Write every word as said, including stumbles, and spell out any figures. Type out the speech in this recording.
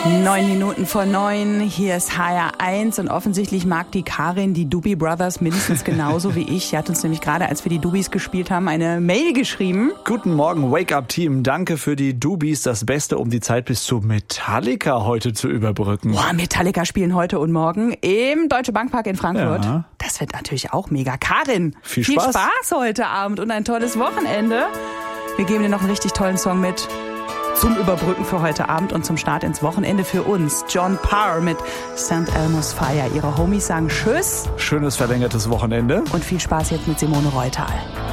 Neun Minuten vor neun, hier ist H R eins und offensichtlich mag die Karin die Doobie Brothers mindestens genauso wie ich. Sie hat uns nämlich gerade, als wir die Doobies gespielt haben, eine Mail geschrieben. Guten Morgen, Wake-up-Team. Danke für die Doobies. Das Beste, um die Zeit bis zu Metallica heute zu überbrücken. Boah, Metallica spielen heute und morgen im Deutsche Bankpark in Frankfurt. Ja. Das wird natürlich auch mega. Karin, viel Spaß. viel Spaß heute Abend und ein tolles Wochenende. Wir geben dir noch einen richtig tollen Song mit. Zum Überbrücken für heute Abend und zum Start ins Wochenende für uns. John Parr mit Saint Elmo's Fire. Ihre Homies sagen Tschüss. Schönes verlängertes Wochenende. Und viel Spaß jetzt mit Simone Reutal.